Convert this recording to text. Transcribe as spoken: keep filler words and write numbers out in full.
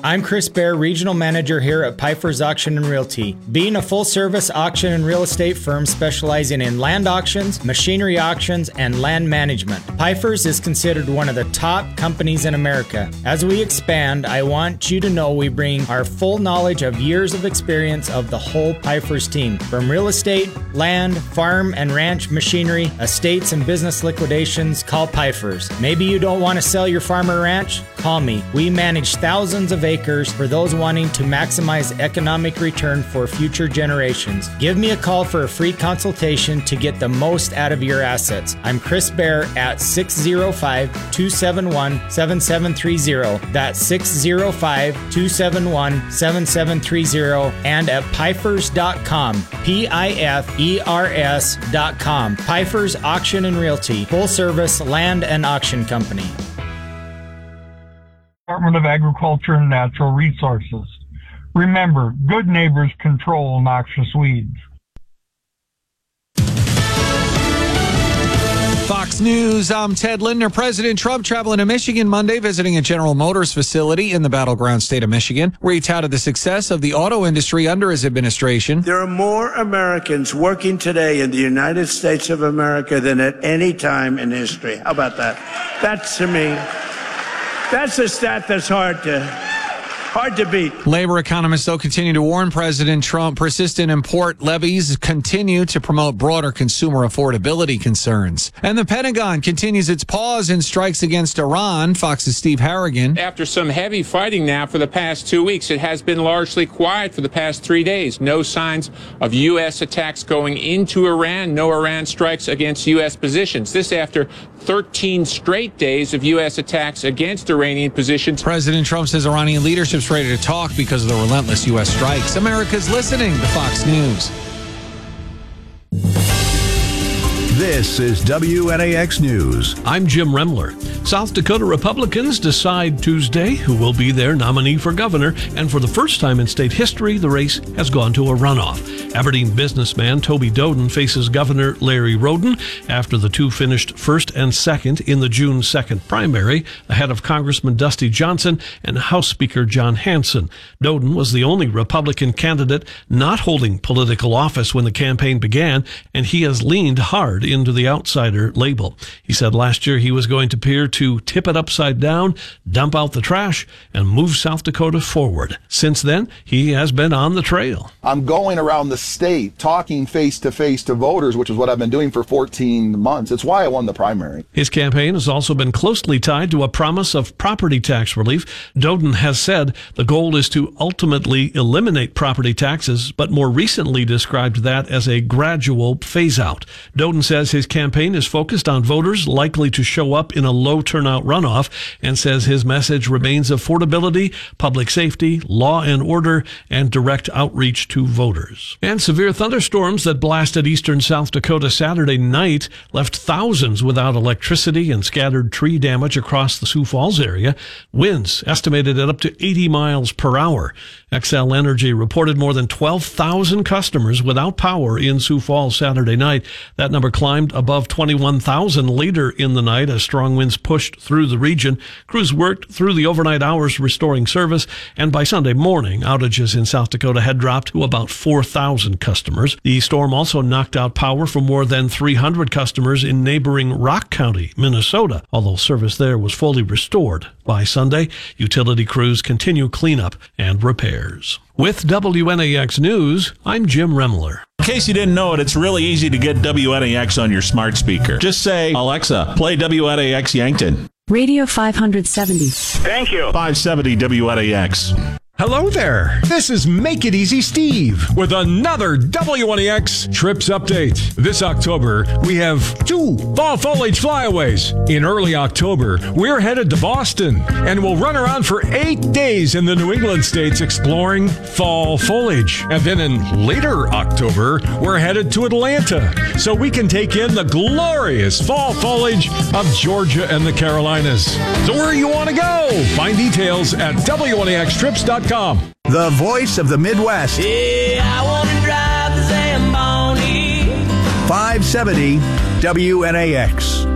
I'm Chris Bear, Regional Manager here at Pfeiffer's Auction and Realty. Being a full-service auction and real estate firm specializing in land auctions, machinery auctions, and land management, Pfeiffer's is considered one of the top companies in America. As we expand, I want you to know we bring our full knowledge of years of experience of the whole Pfeiffer's team. From real estate, land, farm and ranch machinery, estates and business liquidations, call Pfeiffer's. Maybe you don't want to sell your farm or ranch? Call me. We manage thousands of acres for those wanting to maximize economic return for future generations. Give me a call for a free consultation to get the most out of your assets. I'm Chris Bear at six oh five, two seven one, seven seven three oh. That's six oh five, two seven one, seven seven three oh and at Pfeifers dot com. P I F E R S dot com. Pfeiffer's Auction and Realty, full service land and auction company. Department of Agriculture and Natural Resources. Remember, good neighbors control noxious weeds. Fox News, I'm Ted Lindner. President Trump traveling to Michigan Monday, visiting a General Motors facility in the battleground state of Michigan, where he touted the success of the auto industry under his administration. There are more Americans working today in the United States of America than at any time in history. How about that? That's, to me, that's a stat that's hard to... hard to beat. Labor economists, though, continue to warn President Trump persistent import levies continue to promote broader consumer affordability concerns. And the Pentagon continues its pause in strikes against Iran. Fox's Steve Harrigan. After some heavy fighting now for the past two weeks, it has been largely quiet for the past three days. No signs of U S attacks going into Iran. No Iran strikes against U S positions. This after thirteen straight days of U S attacks against Iranian positions. President Trump says Iranian leadership's ready to talk because of the relentless U S strikes. America's listening to Fox News. This is W N A X News. I'm Jim Remler. South Dakota Republicans decide Tuesday who will be their nominee for governor, and for the first time in state history, the race has gone to a runoff. Aberdeen businessman Toby Doden faces Governor Larry Roden after the two finished first and second in the June second primary, ahead of Congressman Dusty Johnson and House Speaker John Hanson. Doden was the only Republican candidate not holding political office when the campaign began, and he has leaned hard into the outsider label. He said last year he was going to appear to tip it upside down, dump out the trash, and move South Dakota forward. Since then, he has been on the trail. I'm going around the state talking face-to-face to voters, which is what I've been doing for fourteen months. It's why I won the primary. His campaign has also been closely tied to a promise of property tax relief. Doden has said the goal is to ultimately eliminate property taxes, but more recently described that as a gradual phase-out. Doden says his campaign is focused on voters likely to show up in a low turnout runoff, and says his message remains affordability, public safety, law and order, and direct outreach to voters. And severe thunderstorms that blasted eastern South Dakota Saturday night left thousands without electricity and scattered tree damage across the Sioux Falls area. Winds estimated at up to eighty miles per hour. Xcel Energy reported more than twelve thousand customers without power in Sioux Falls Saturday night. That number climbed above twenty-one thousand later in the night as strong winds pushed through the region. Crews worked through the overnight hours restoring service, and by Sunday morning, outages in South Dakota had dropped to about four thousand customers. The storm also knocked out power for more than three hundred customers in neighboring Rock County, Minnesota, although service there was fully restored. By Sunday, utility crews continue cleanup and repairs. With W N A X News, I'm Jim Remler. In case you didn't know it, it's really easy to get W N A X on your smart speaker. Just say, Alexa, play W N A X Yankton. Radio five seventy. Thank you. five seventy W N A X. Hello there. This is Make It Easy Steve with another W N A X Trips Update. This October, we have two fall foliage flyaways. In early October, we're headed to Boston, and we'll run around for eight days in the New England states exploring fall foliage. And then in later October, we're headed to Atlanta, so we can take in the glorious fall foliage of Georgia and the Carolinas. So where you want to go? Find details at W N A X trips dot com. The voice of the Midwest. Yeah, I want to drive the Zamboni. five seventy W N A X.